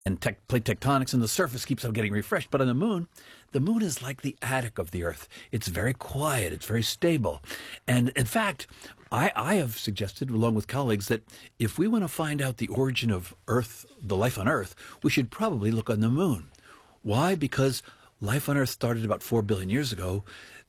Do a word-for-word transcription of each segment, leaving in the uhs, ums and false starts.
and tech, plate tectonics, and the surface keeps on getting refreshed. But on the moon, the moon is like the attic of the Earth. It's very quiet. It's very stable. And in fact, I, I have suggested, along with colleagues, that if we want to find out the origin of Earth, the life on Earth, we should probably look on the moon. Why? Because life on Earth started about four billion years ago.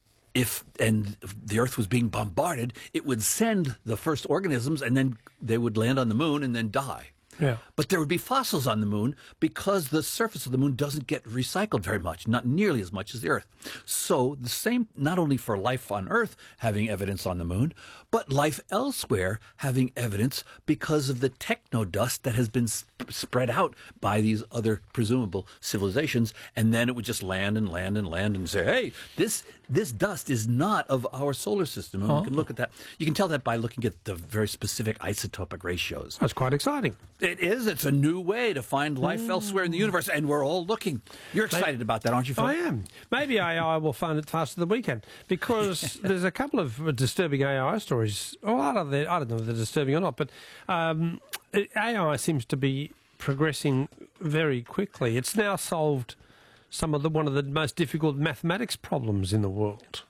If and if the Earth was being bombarded, it would send the first organisms, and then they would land on the moon and then die. Yeah. But there would be fossils on the moon because the surface of the moon doesn't get recycled very much, not nearly as much as the Earth. So the same, not only for life on Earth having evidence on the moon, but life elsewhere having evidence because of the technodust that has been sp- spread out by these other presumable civilizations. And then it would just land and land and land and say, hey, this this dust is not of our solar system. And Oh. we can look at that. You can tell that by looking at the very specific isotopic ratios. That's quite exciting. It is. It's a new way to find life elsewhere in the universe, and we're all looking. You're excited about that, aren't you, Phil? I am. Maybe A I will find it faster than we can, because there's a couple of disturbing A I stories. Oh, I don't, I don't know if they're disturbing or not, but um, A I seems to be progressing very quickly. It's now solved some of the one of the most difficult mathematics problems in the world.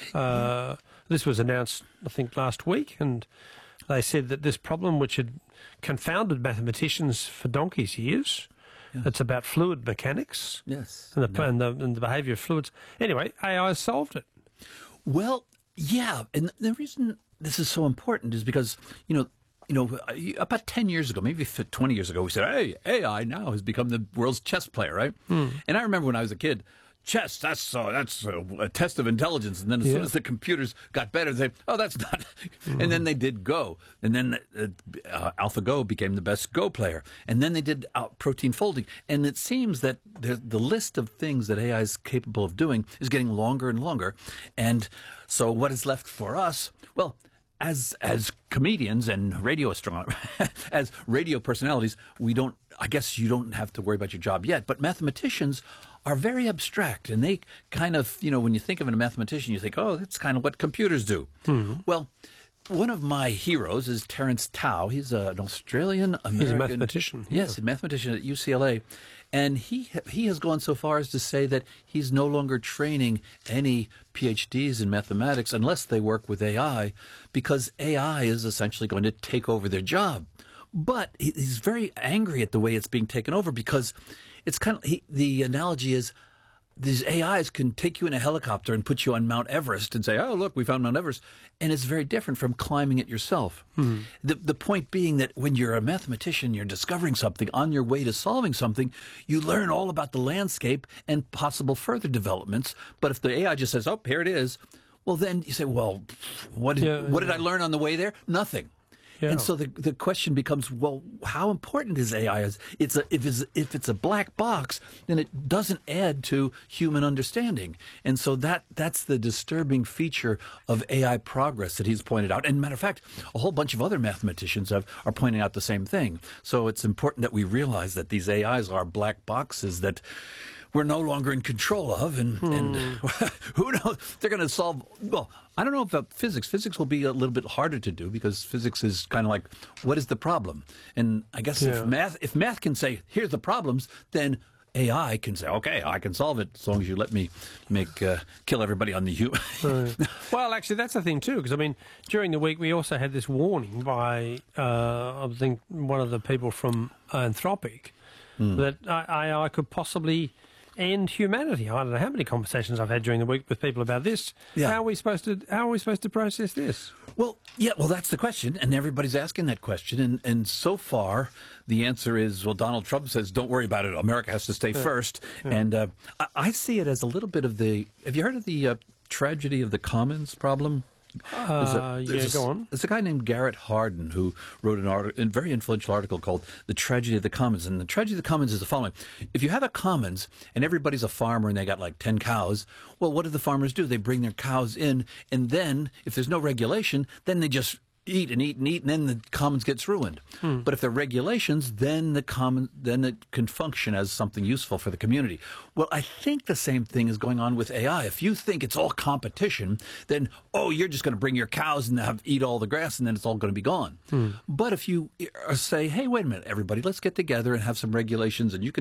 Uh, this was announced, I think, last week, and they said that this problem, which had confounded mathematicians for donkey's years, yeah. It's about fluid mechanics. Yes. And the, No. and the, and the behaviour of fluids. Anyway, A I solved it. Well, yeah, and the reason this is so important is because, you know, you know, about ten years ago, maybe twenty years ago, we said, hey, A I now has become the world's chess player, right? Hmm. And I remember when I was a kid, chess, that's uh, that's a, a test of intelligence. And then as Yeah. soon as the computers got better, they oh, that's not. Mm. And then they did Go. And then uh, uh, AlphaGo became the best Go player. And then they did out protein folding. And it seems that the, the list of things that A I is capable of doing is getting longer and longer. And so what is left for us? Well, as as comedians and radio astronomers, as radio personalities, we don't, I guess you don't have to worry about your job yet, but mathematicians are very abstract, and they kind of, you know, when you think of a mathematician, you think, oh, that's kind of what computers do. Mm-hmm. Well, one of my heroes is Terence Tao. He's a, an Australian-American... He's a mathematician. Yes, yeah. a mathematician at U C L A. And he he has gone so far as to say that he's no longer training any P H Ds in mathematics unless they work with A I, because A I is essentially going to take over their job. But he's very angry at the way it's being taken over, because it's kind of, he, the analogy is, these A Is can take you in a helicopter and put you on Mount Everest and say, oh, look, we found Mount Everest. And it's very different from climbing it yourself. Hmm. The, the point being that when you're a mathematician, you're discovering something, on your way to solving something, you learn all about the landscape and possible further developments. But if the A I just says, oh, here it is, well, then you say, well, what did, Yeah, what did yeah. I learn on the way there? Nothing. Yeah. And so the the question becomes, well, how important is A I? Is it's a if it's if it's a black box, then it doesn't add to human understanding. And so that that's the disturbing feature of A I progress that he's pointed out. And matter of fact, a whole bunch of other mathematicians have are pointing out the same thing. So it's important that we realize that these A Is are black boxes that we're no longer in control of, and, hmm. and who knows? They're going to solve, well, I don't know about physics. Physics will be a little bit harder to do, because physics is kind of like, what is the problem? And I guess Yeah. if math if math can say, here's the problems, then A I can say, okay, I can solve it, as long as you let me make uh, kill everybody on the U. Right. Well, actually, that's the thing too, because I mean, during the week we also had this warning by uh, I think one of the people from Anthropic mm. that A I could possibly end humanity. I don't know how many conversations I've had during the week with people about this. Yeah. How are we supposed to How are we supposed to process this? Well, yeah, well, that's the question, and everybody's asking that question, and, and so far the answer is, well, Donald Trump says, don't worry about it, America has to stay yeah. first, yeah. and uh, I, I see it as a little bit of the, have you heard of the uh, tragedy of the commons problem? Uh, a, yeah, a, go on. There's a guy named Garrett Hardin who wrote an article, a very influential article called The Tragedy of the Commons. And the tragedy of the commons is the following. If you have a commons and everybody's a farmer and they got like ten cows, well, what do the farmers do? They bring their cows in, and then if there's no regulation, then they just eat and eat and eat, and then the commons gets ruined. Hmm. But if there are regulations, then the common, then it can function as something useful for the community. Well, I think the same thing is going on with A I. If you think it's all competition, then, oh, you're just going to bring your cows and have, eat all the grass, and then it's all going to be gone. Hmm. But if you say, hey, wait a minute, everybody, let's get together and have some regulations, and you can